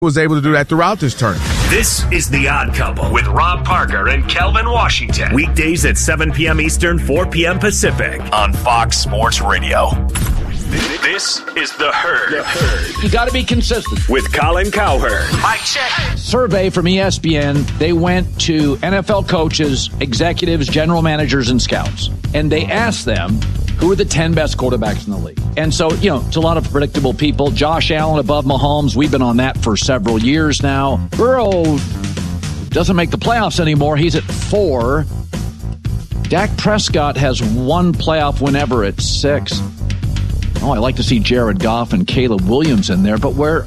was able to do that throughout this tournament. This is The Odd Couple with Rob Parker and Kelvin Washington. Weekdays at 7 p.m. Eastern, 4 p.m. Pacific on Fox Sports Radio. This is The Herd. You got to be consistent. With Colin Cowherd. Mike check. Survey from ESPN. They went to NFL coaches, executives, general managers, and scouts. And they asked them, who are the 10 best quarterbacks in the league? And so, it's a lot of predictable people. Josh Allen above Mahomes. We've been on that for several years now. Burrow doesn't make the playoffs anymore. He's at 4. Dak Prescott has 1 playoff win ever at 6. Oh, I like to see Jared Goff and Caleb Williams in there, but where's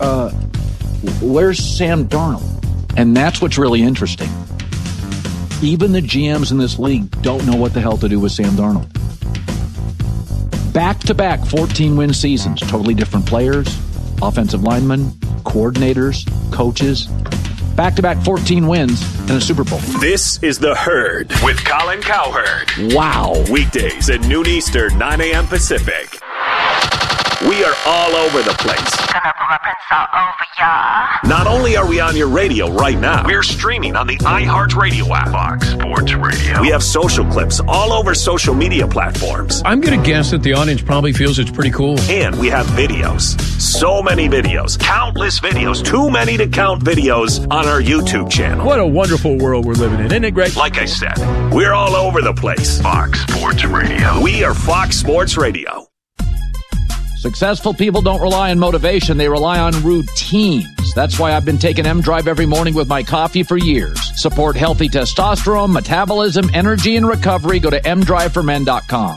Sam Darnold? And that's what's really interesting. Even the GMs in this league don't know what the hell to do with Sam Darnold. Back-to-back 14-win seasons, totally different players, offensive linemen, coordinators, coaches. Back-to-back 14 wins and a Super Bowl. This is The Herd with Colin Cowherd. Wow. Weekdays at noon Eastern, 9 a.m. Pacific. We are all over the place. Gonna put my prints all over ya. Not only are we on your radio right now, we're streaming on the iHeartRadio app. Fox Sports Radio. We have social clips all over social media platforms. I'm going to guess that the audience probably feels it's pretty cool. And we have videos. So many videos. Countless videos. Too many to count videos on our YouTube channel. What a wonderful world we're living in. Isn't it great? Like I said, we're all over the place. Fox Sports Radio. We are Fox Sports Radio. Successful people don't rely on motivation. They rely on routines. That's why I've been taking M-Drive every morning with my coffee for years. Support healthy testosterone, metabolism, energy, and recovery. Go to mdriveformen.com.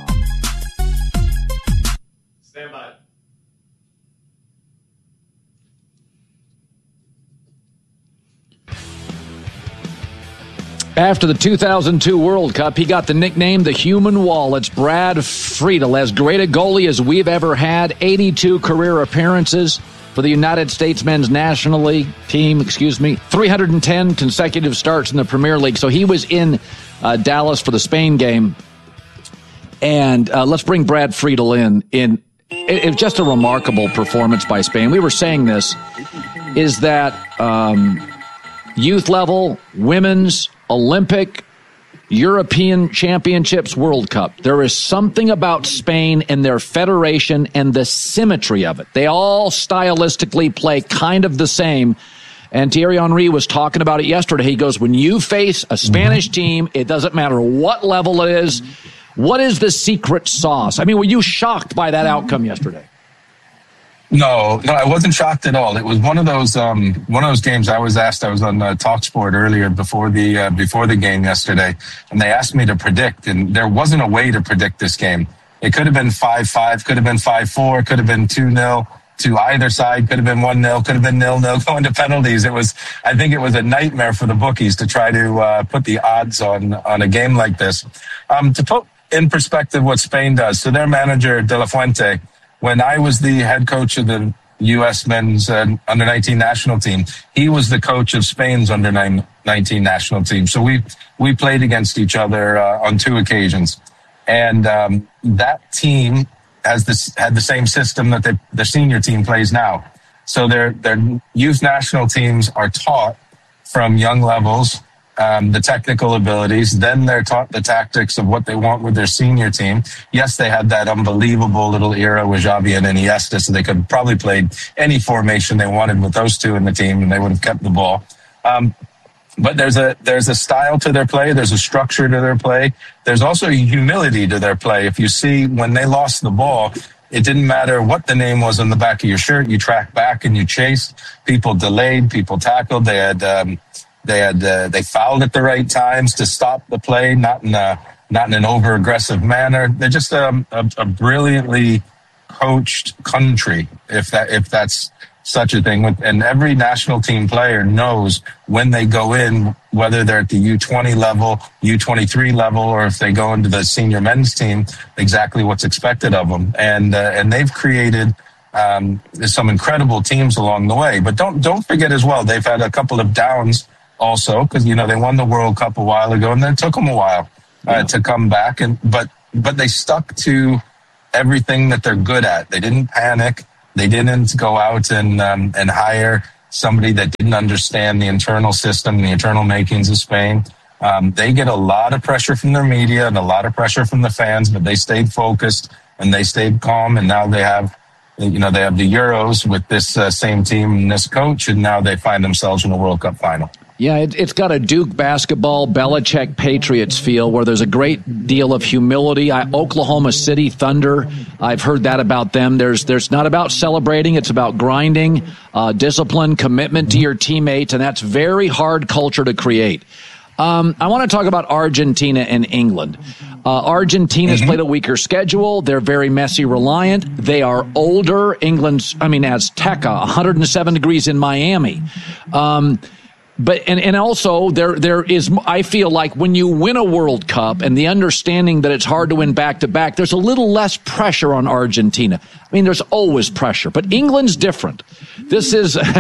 Stand by. After the 2002 World Cup, he got the nickname the Human Wall. It's Brad Friedel, as great a goalie as we've ever had. 82 career appearances for the United States men's national league team, 310 consecutive starts in the Premier League. So he was in Dallas for the Spain game. And let's bring Brad Friedel in. It was just a remarkable performance by Spain. We were saying this, is that youth level, women's, Olympic, European Championships, World Cup. There is something about Spain and their federation and the symmetry of it. They all stylistically play kind of the same. And Thierry Henry was talking about it yesterday. He goes, when you face a Spanish team, it doesn't matter what level it is. What is the secret sauce? I mean, were you shocked by that outcome yesterday? No, I wasn't shocked at all. It was one of those games I was asked. I was on TalkSport earlier before the game yesterday, and they asked me to predict, and there wasn't a way to predict this game. It could have been 5-5, could have been 5-4, could have been 2-0 to either side, could have been 1-0, could have been 0-0 going to penalties. I think it was a nightmare for the bookies to try to put the odds on a game like this. To put in perspective what Spain does, so their manager De La Fuente, when I was the head coach of the U.S. men's under-19 national team, he was the coach of Spain's under-19 national team. So we played against each other on 2 occasions. And that team had the same system that the senior team plays now. So their youth national teams are taught from young levels the technical abilities. Then they're taught the tactics of what they want with their senior team. Yes, they had that unbelievable little era with Xavi and Iniesta, so they could probably play any formation they wanted with those two in the team, and they would have kept the ball. But there's a style to their play. There's a structure to their play. There's also a humility to their play. If you see when they lost the ball, it didn't matter what the name was on the back of your shirt. You tracked back and you chased. People delayed. People tackled. They fouled at the right times to stop the play, not in an over-aggressive manner. They're just a brilliantly coached country, if that's such a thing. And every national team player knows when they go in, whether they're at the U20 level, U23 level, or if they go into the senior men's team, exactly what's expected of them. And they've created some incredible teams along the way. But don't forget as well, they've had a couple of downs also, because they won the World Cup a while ago, and then it took them a while to come back. But they stuck to everything that they're good at. They didn't panic. They didn't go out and hire somebody that didn't understand the internal system, the internal makings of Spain. They get a lot of pressure from their media and a lot of pressure from the fans, but they stayed focused and they stayed calm. And now they have the Euros with this same team and this coach, and now they find themselves in a World Cup final. Yeah, it's got a Duke basketball, Belichick Patriots feel where there's a great deal of humility. Oklahoma City Thunder, I've heard that about them. There's not about celebrating. It's about grinding, discipline, commitment to your teammates, and that's very hard culture to create. I want to talk about Argentina and England. Argentina's played a weaker schedule. They're very Messi reliant. They are older. Azteca, 107 degrees in Miami. But also there is, I feel like when you win a World Cup and the understanding that it's hard to win back to back, there's a little less pressure on Argentina. I mean, there's always pressure, but England's different. This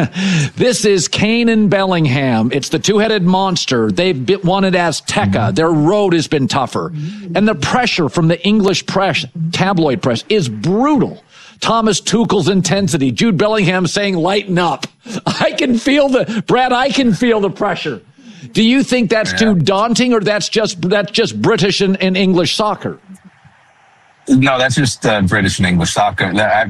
is Kane and Bellingham. It's the two-headed monster. They've won at Azteca. Their road has been tougher. And the pressure from the English press, tabloid press, is brutal. Thomas Tuchel's intensity. Jude Bellingham saying, lighten up. I can feel the pressure. Do you think that's too daunting, or that's just British and English soccer? No, that's just British and English soccer.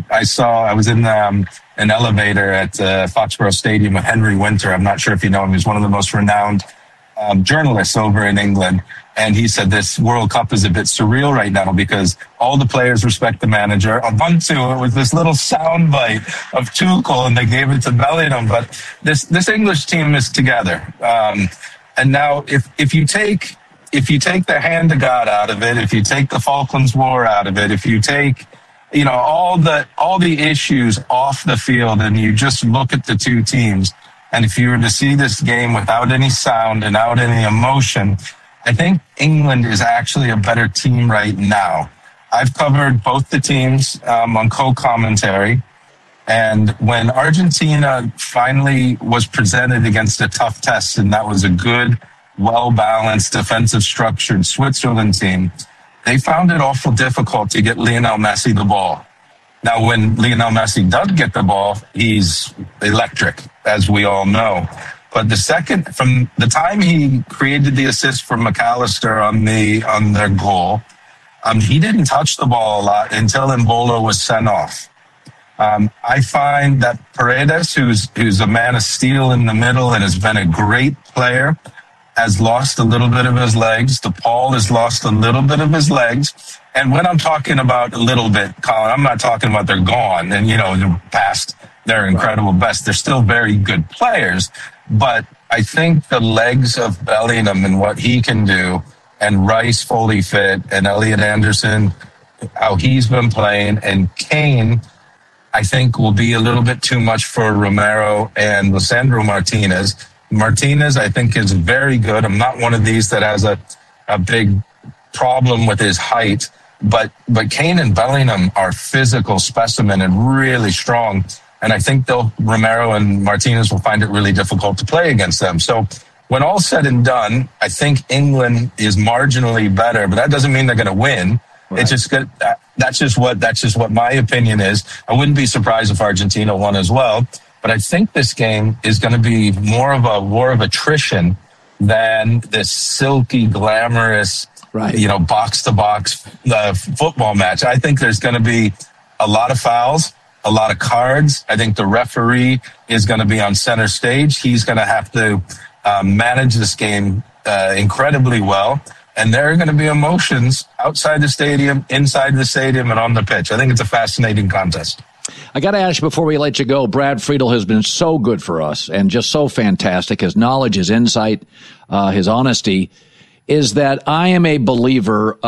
I was in an elevator at Foxborough Stadium with Henry Winter. I'm not sure if you know him. He's one of the most renowned journalists over in England. And he said this World Cup is a bit surreal right now because all the players respect the manager. Ubuntu, it was this little sound bite of Tuchel, and they gave it to Bellingham. But this English team is together. And now, if you take the hand of God out of it, if you take the Falklands War out of it, if you take all the issues off the field, and you just look at the two teams, and if you were to see this game without any sound and without any emotion, I think England is actually a better team right now. I've covered both the teams on co-commentary. And when Argentina finally was presented against a tough test, and that was a good, well-balanced, defensive structured Switzerland team, they found it awful difficult to get Lionel Messi the ball. Now, when Lionel Messi does get the ball, he's electric, as we all know. But from the time he created the assist for McAllister on their goal, he didn't touch the ball a lot until Embolo was sent off. I find that Paredes, who's a man of steel in the middle and has been a great player, has lost a little bit of his legs. DePaul has lost a little bit of his legs. And when I'm talking about a little bit, Colin, I'm not talking about they're gone and, they're past their incredible best. They're still very good players. But I think the legs of Bellingham and what he can do, and Rice fully fit, and Elliot Anderson, how he's been playing, and Kane, I think will be a little bit too much for Romero and Lisandro Martinez. Martinez, I think, is very good. I'm not one of these that has a big problem with his height, but Kane and Bellingham are physical specimen and really strong. And I think Romero and Martinez will find it really difficult to play against them. So when all's said and done, I think England is marginally better, but that doesn't mean they're going to win. Right. It's just good. That's just what my opinion is. I wouldn't be surprised if Argentina won as well. But I think this game is going to be more of a war of attrition than this silky, glamorous, box-to-box football match. I think there's going to be a lot of fouls, a lot of cards. I think the referee is going to be on center stage. He's going to have to manage this game incredibly well. And there are going to be emotions outside the stadium, inside the stadium, and on the pitch. I think it's a fascinating contest. I got to ask you before we let you go, Brad Friedel has been so good for us and just so fantastic. His knowledge, his insight, his honesty. Is that I am a believer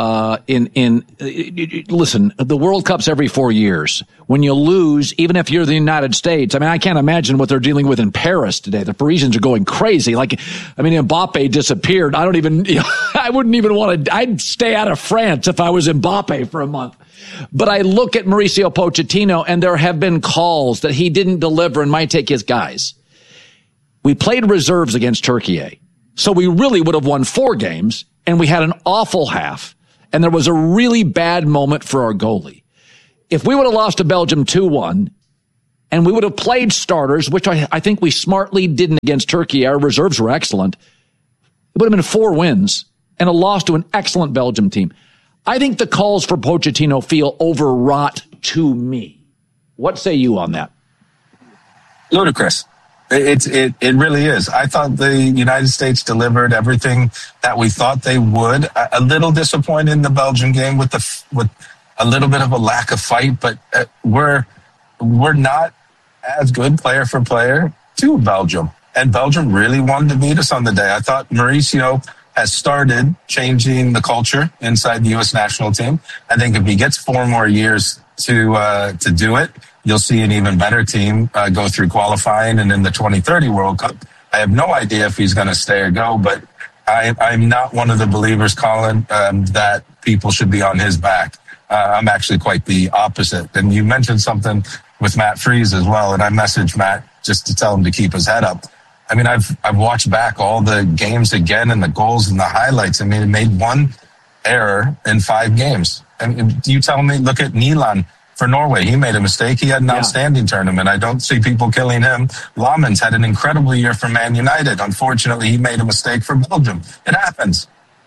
listen, the World Cup's every 4 years. When you lose, even if you're the United States, I can't imagine what they're dealing with in Paris today. The Parisians are going crazy. Mbappe disappeared. I wouldn't even want to, I'd stay out of France if I was Mbappe for a month. But I look at Mauricio Pochettino, and there have been calls that he didn't deliver and might take his guys. We played reserves against Turkey. So we really would have won 4 games, and we had an awful half, and there was a really bad moment for our goalie. If we would have lost to Belgium 2-1, and we would have played starters, which I think we smartly didn't against Turkey. Our reserves were excellent. It would have been 4 wins and a loss to an excellent Belgium team. I think the calls for Pochettino feel overwrought to me. What say you on that? Ludicrous. It really is. I thought the United States delivered everything that we thought they would. A little disappointed in the Belgian game with a little bit of a lack of fight, but we're not as good player for player to Belgium. And Belgium really wanted to beat us on the day. I thought Mauricio has started changing the culture inside the U.S. national team. I think if he gets 4 more years to do it, you'll see an even better team go through qualifying and in the 2030 World Cup. I have no idea if he's going to stay or go, but I'm not one of the believers, Colin, that people should be on his back. I'm actually quite the opposite. And you mentioned something with Matt Freese as well, and I messaged Matt just to tell him to keep his head up. I mean, I've watched back all the games again and the goals and the highlights. I mean, it made 1 error in 5 games. And you tell me, look at Milan for Norway. He made a mistake. He had an outstanding tournament. I don't see people killing him. Lammens had an incredible year for Man United. Unfortunately, he made a mistake for Belgium. It happens.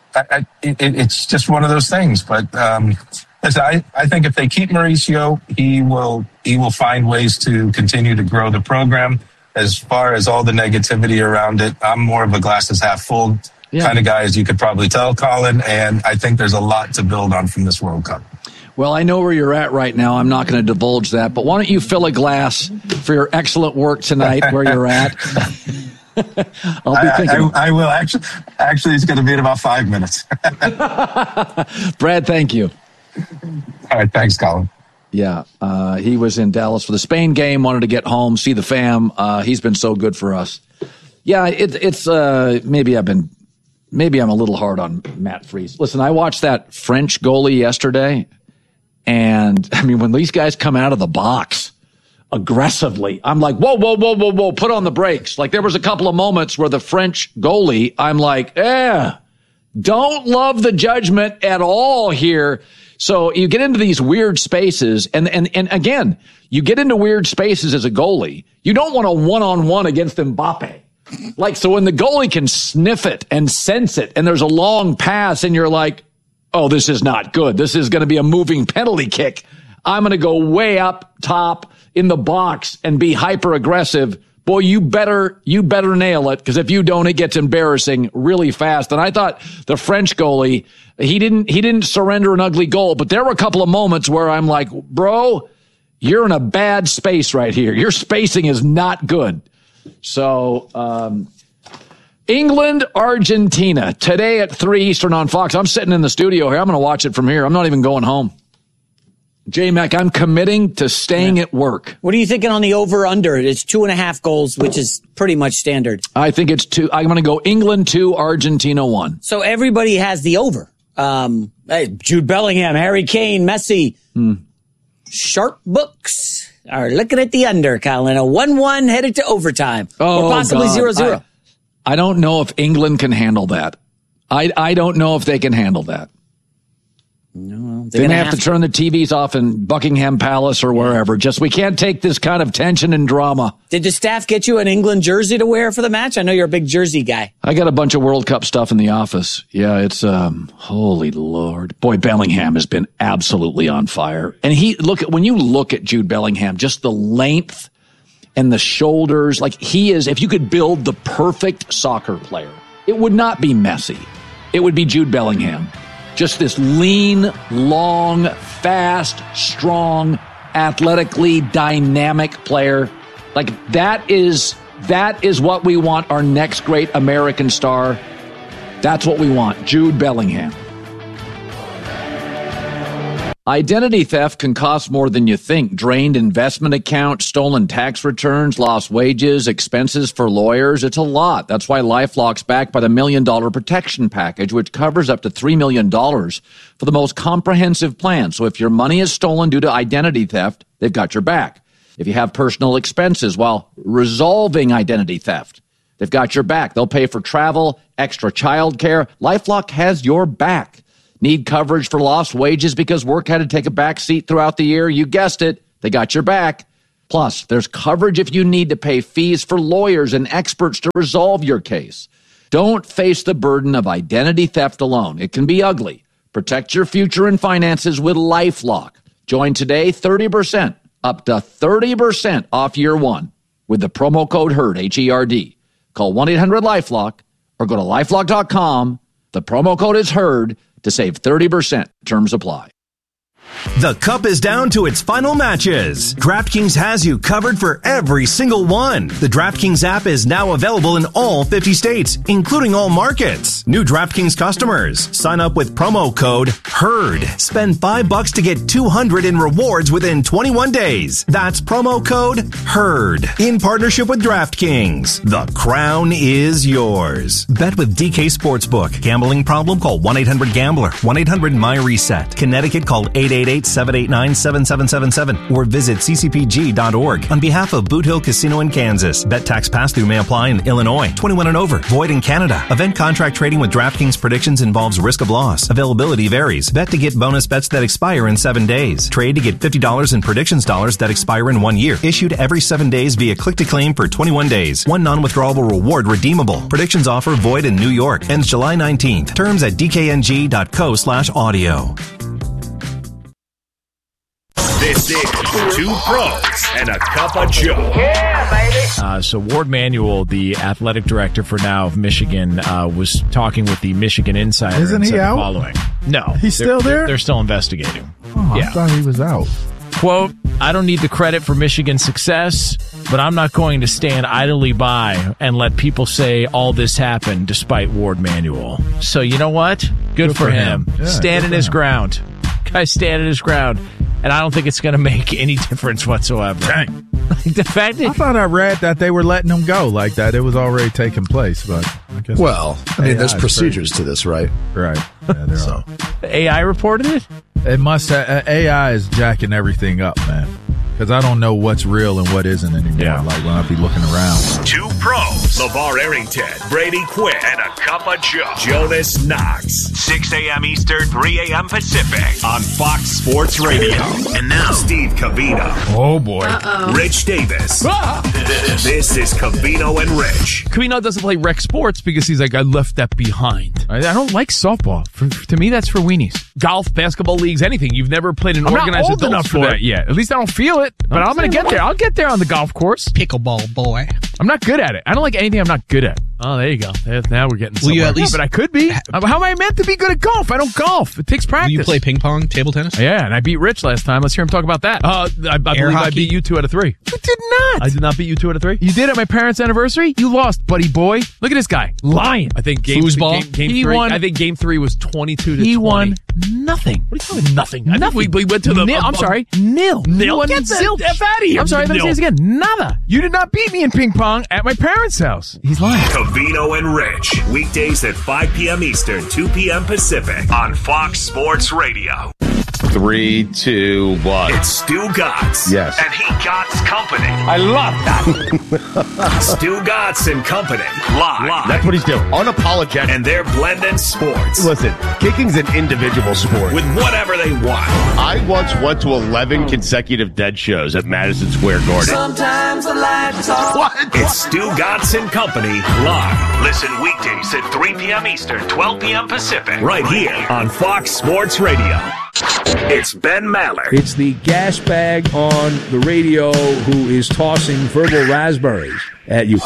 It's just one of those things. But listen, I think if they keep Mauricio, he will find ways to continue to grow the program. As far as all the negativity around it, I'm more of a glasses half full kind of guy, as you could probably tell, Colin. And I think there's a lot to build on from this World Cup. Well, I know where you're at right now. I'm not going to divulge that. But why don't you fill a glass for your excellent work tonight where you're at? I'll be thinking. I will. Actually, it's going to be in about 5 minutes. Brad, thank you. All right. Thanks, Colin. Yeah. He was in Dallas for the Spain game, wanted to get home, see the fam. He's been so good for us. Yeah, it's maybe I'm a little hard on Matt Freese. Listen, I watched that French goalie yesterday. And I mean, when these guys come out of the box aggressively, I'm like, whoa, put on the brakes. Like there was a couple of moments where the French goalie, I'm like, don't love the judgment at all here. So you get into these weird spaces and again, you get into weird spaces as a goalie. You don't want a one-on-one against Mbappe. Like, so when the goalie can sniff it and sense it and there's a long pass and you're like, oh, this is not good. This is going to be a moving penalty kick. I'm going to go way up top in the box and be hyper aggressive. Boy, you better nail it, because if you don't, it gets embarrassing really fast. And I thought the French goalie, he didn't surrender an ugly goal, but there were a couple of moments where I'm like, bro, you're in a bad space right here. Your spacing is not good. So, England, Argentina, today at 3 Eastern on Fox. I'm sitting in the studio here. I'm going to watch it from here. I'm not even going home. J-Mac, I'm committing to staying at work. What are you thinking on the over-under? It's 2.5 goals, which is pretty much standard. I think it's 2. I'm going to go England 2, Argentina 1. So everybody has the over. Jude Bellingham, Harry Kane, Messi. Sharp books are looking at the under, Colin. A 1-1 headed to overtime. Or possibly 0-0. I don't know if England can handle that. I don't know if they can handle that. No, they may have to turn the TVs off in Buckingham Palace or wherever. Just, we can't take this kind of tension and drama. Did the staff get you an England jersey to wear for the match? I know you're a big jersey guy. I got a bunch of World Cup stuff in the office. Yeah, it's, holy Lord. Boy, Bellingham has been absolutely on fire. And when you look at Jude Bellingham, just the length and the shoulders, like he is, if you could build the perfect soccer player, it would not be Messi. It would be Jude Bellingham. Just this lean, long, fast, strong, athletically dynamic player. Like that is what we want our next great American star. That's what we want. Jude Bellingham. Identity theft can cost more than you think. Drained investment accounts, stolen tax returns, lost wages, expenses for lawyers. It's a lot. That's why LifeLock's backed by the $1 Million Protection Package, which covers up to $3 million for the most comprehensive plan. So if your money is stolen due to identity theft, they've got your back. If you have personal expenses while resolving identity theft, they've got your back. They'll pay for travel, extra child care. LifeLock has your back. Need coverage for lost wages because work had to take a back seat throughout the year? You guessed it. They got your back. Plus, there's coverage if you need to pay fees for lawyers and experts to resolve your case. Don't face the burden of identity theft alone. It can be ugly. Protect your future and finances with LifeLock. Join today, 30%, up to 30% off year one with the promo code HERD, H-E-R-D. Call 1-800-LifeLock or go to LifeLock.com. The promo code is HERD to save 30%. Terms apply. The Cup is down to its final matches. DraftKings has you covered for every single one. The DraftKings app is now available in all 50 states, including all markets. New DraftKings customers, sign up with promo code HERD. Spend $5 to get $200 in rewards within 21 days. That's promo code HERD. In partnership with DraftKings, the crown is yours. Bet with DK Sportsbook. Gambling problem? Call 1-800-GAMBLER. 1-800-MY-RESET. Connecticut, call 888-789-7777 or visit ccpg.org. On behalf of Boot Hill Casino in Kansas, bet tax pass-through may apply in Illinois. 21 and over. Void in Canada. Event contract trading with DraftKings predictions involves risk of loss. Availability varies. Bet to get bonus bets that expire in 7 days. Trade to get $50 in predictions dollars that expire in 1 year. Issued every 7 days via click-to-claim for 21 days. One non-withdrawable reward redeemable. Predictions offer void in New York. Ends July 19th. Terms at dkng.co/audio. This is Two Pros and a Cup of Joe. Yeah, baby. So Ward Manuel, the athletic director for now of Michigan, was talking with the Michigan Insider. Isn't he out? Following. No. He's still there? They're still investigating. Oh, yeah. I thought he was out. Quote, I don't need the credit for Michigan's success, but I'm not going to stand idly by and let people say all this happened despite Ward Manuel. So you know what? Good for him. Yeah, standing his ground. Guy's standing his ground. And I don't think it's going to make any difference whatsoever. Dang. The fact that I thought I read that they were letting him go like that. It was already taking place, but I guess. Well, I mean, there's AI is procedures to this, right? Right. Yeah, there are. AI reported it? It must have, AI is jacking everything up, man. Because I don't know what's real and what isn't anymore. Yeah. Like when I be looking around. Two Pros, LeVar Arrington, Brady Quinn, and a Cup of Joe, Jonas Knox. 6 a.m. Eastern, 3 a.m. Pacific on Fox Sports Radio. And now, Steve Covino. Oh, boy. Rich Davis. This is Covino and Rich. Covino doesn't play rec sports because he's like, I left that behind. I don't like softball. To me, that's for weenies. Golf, basketball leagues, anything. You've never played an organized not old adult enough sport. for that yet. At least I don't feel it. But I'm going to get there. I'll get there on the golf course. Pickleball boy. I'm not good at it. I don't like anything I'm not good at. Oh, there you go. Now we're getting somewhere. You at least, but I could be. How am I meant to be good at golf? I don't golf. It takes practice. Will you play ping pong, table tennis? Yeah, and I beat Rich last time. Let's hear him talk about that. I believe I beat you 2 out of 3. You did not. I did not beat you 2 out of 3. You did at my parents' anniversary? You lost, buddy boy. Look at this guy. Lying. I think game 3. I think game 3 was 22 to 20. He won nothing. What are you talking nothing? Nothing. We went to the... I'm sorry. Nil. Nil. Get the F out of here. I'm sorry. Let me say this again. Nada. You did not beat me in ping pong at my parents' house. He's lying. Covino and Rich. Weekdays at 5 p.m. Eastern, 2 p.m. Pacific on Fox Sports Radio. 3, 2, 1. It's Stu Gatz. Yes. And he Gatz Company. I love that. Stu Gatz and Company. Live. That's what he's doing. Unapologetic. And they're blending sports. Listen, kicking's an individual sport. With whatever they want. I once went to 11 consecutive Dead shows at Madison Square Garden. Sometimes the lights off. What? It's Stu Gatz and Company live. Listen weekdays at 3 p.m. Eastern, 12 p.m. Pacific. Right here on Fox Sports Radio. It's Ben Maller. It's the gas bag on the radio who is tossing verbal raspberries at you.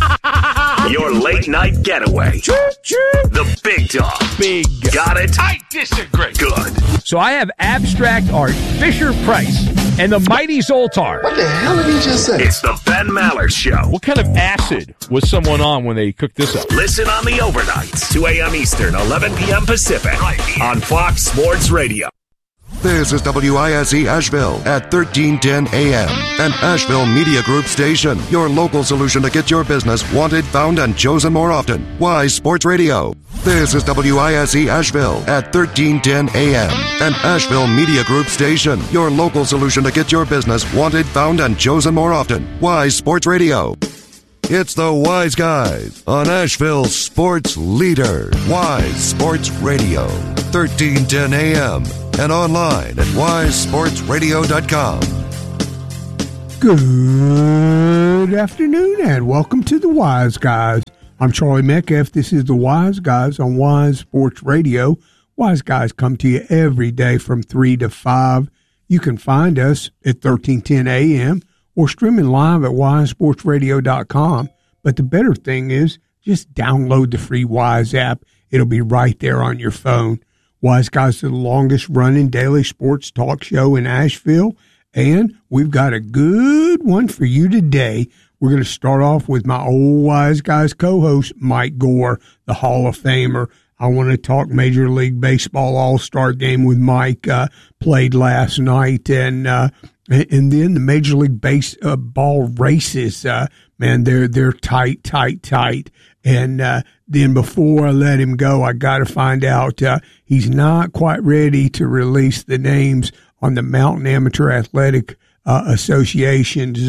Your late night getaway. The big dog. Big. Got it? I disagree. Good. So I have abstract art, Fisher-Price, and the mighty Zoltar. What the hell did he just say? It's the Ben Maller Show. What kind of acid was someone on when they cooked this up? Listen on the overnights, 2 a.m. Eastern, 11 p.m. Pacific, right here on Fox Sports Radio. This is WISE Asheville at 1310 AM, an Asheville Media Group station. Your local solution to get your business wanted, found, and chosen more often. Wise Sports Radio. This is WISE Asheville at 1310 AM, an Asheville Media Group station. Your local solution to get your business wanted, found, and chosen more often. Wise Sports Radio. It's the Wise Guys on Asheville's sports leader, Wise Sports Radio, 1310 AM, and online at wisesportsradio.com. Good afternoon and welcome to the Wise Guys. I'm Charlie Metcalf. This is the Wise Guys on Wise Sports Radio. Wise Guys come to you every day from 3 to 5. You can find us at 1310 a.m. or streaming live at wisesportsradio.com. But the better thing is just download the free Wise app. It'll be right there on your phone. Wise Guys is the longest running daily sports talk show in Asheville. And we've got a good one for you today. We're going to start off with my old Wise Guys co-host, Mike Gore, the Hall of Famer. I want to talk Major League Baseball All-Star Game with Mike, played last night. And then the Major League Baseball races, man, they're tight. And then before I let him go, I got to find out he's not quite ready to release the names on the Mountain Amateur Athletic Association's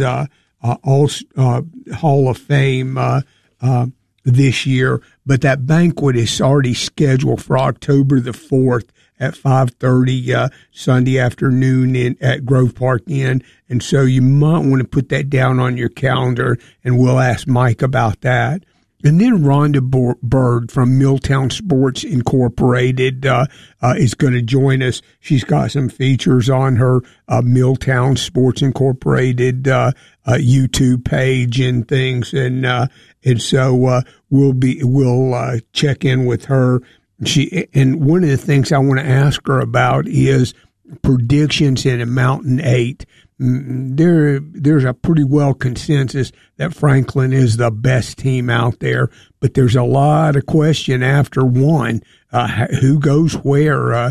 Hall of Fame this year, but that banquet is already scheduled for October the 4th at 5:30 Sunday afternoon at Grove Park Inn, and so you might want to put that down on your calendar, and we'll ask Mike about that. And then Rhonda Bird from Milltown Sports Incorporated is going to join us. She's got some features on her Milltown Sports Incorporated YouTube page and things, and so we'll check in with her. And one of the things I want to ask her about is predictions in a Mountain 8. There's a pretty well consensus that Franklin is the best team out there, but there's a lot of question after one, who goes where.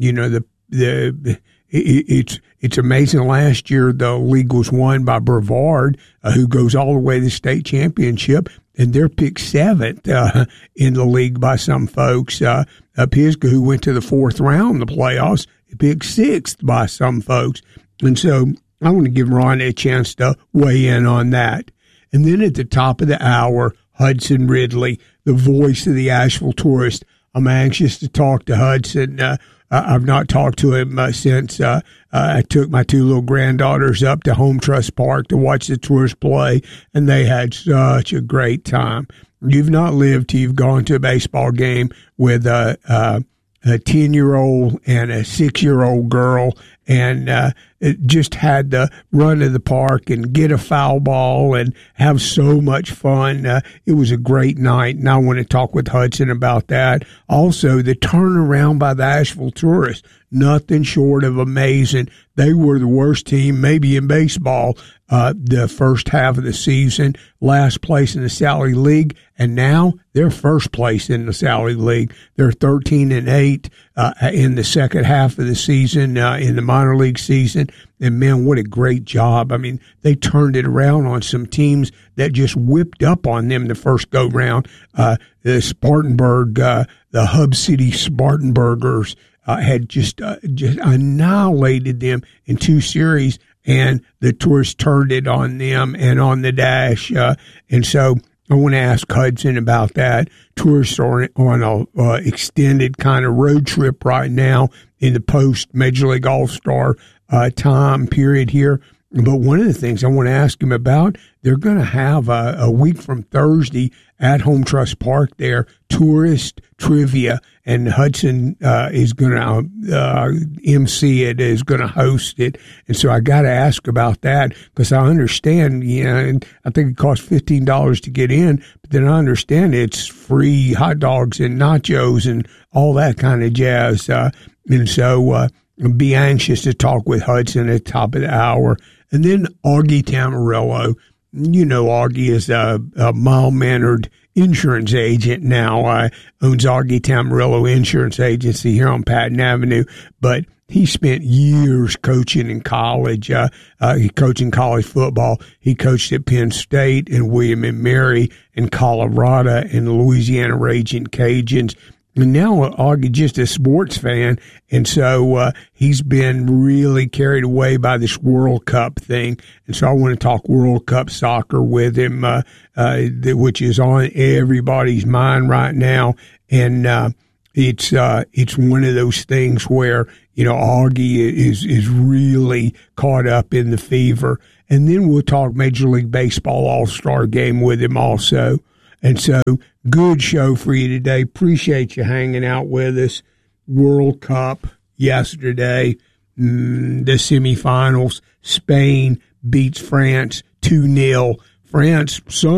It's amazing. Last year the league was won by Brevard, who goes all the way to the state championship, and they're picked 7th in the league by some folks. Pisgah, who went to the 4th round of the playoffs, picked 6th by some folks, and so I want to give Ron a chance to weigh in on that. And then at the top of the hour, Hudson Ridley, the voice of the Asheville Tourist. I'm anxious to talk to Hudson. I've not talked to him since I took my 2 little granddaughters up to Home Trust Park to watch the Tourists play, and they had such a great time. You've not lived till you've gone to a baseball game with a 10-year-old and a 6-year-old girl, and just had the run of the park and get a foul ball and have so much fun. It was a great night, and I want to talk with Hudson about that. Also, the turnaround by the Asheville Tourists, nothing short of amazing. They were the worst team maybe in baseball the first half of the season, last place in the Sally League, and now they're first place in the Sally League. They're 13-8 in the second half of the season, in the minor league season. And, man, what a great job. I mean, they turned it around on some teams that just whipped up on them the first go-round. The Spartanburg, the Hub City Spartanburgers had just annihilated them in 2 series, and the Tourists turned it on them and on the dash. And so I want to ask Hudson about that. Tourists are on a extended kind of road trip right now in the post-Major League All-Star time period here. But one of the things I want to ask him about, they're going to have a week from Thursday at Home Trust Park there, tourist trivia, and Hudson is going to MC it, is going to host it. And so I got to ask about that, because I understand, and I think it costs $15 to get in, but then I understand it's free hot dogs and nachos and all that kind of jazz. And so be anxious to talk with Hudson at the top of the hour. And then Augie Tamarillo. You know, Augie is a mild-mannered insurance agent now. Owns Augie Tamarillo Insurance Agency here on Patton Avenue. But he spent years coaching in college. He coached in college football. He coached at Penn State and William and Mary and Colorado and the Louisiana Raging Cajuns. And now Augie just a sports fan, and so he's been really carried away by this World Cup thing. And so I want to talk World Cup soccer with him, which is on everybody's mind right now. And it's one of those things where, Augie is really caught up in the fever. And then we'll talk Major League Baseball All-Star Game with him also. And so, good show for you today. Appreciate you hanging out with us. World Cup yesterday, the semifinals. Spain beats France 2-0. France,